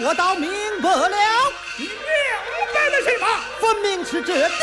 我倒明白了， 你明白了什么？ 分明是这。